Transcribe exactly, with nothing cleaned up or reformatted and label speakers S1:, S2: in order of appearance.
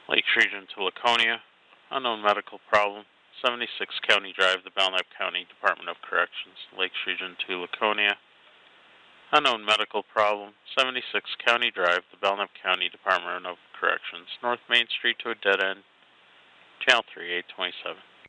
S1: Lakes Region to Laconia. Unknown medical problem. seventy-six County Drive, the Belknap County Department of Corrections. Lakes Region to Laconia. Unknown medical problem. seventy-six County Drive, the Belknap County Department of Corrections. North Main Street to a dead end. Channel three eight twenty-seven.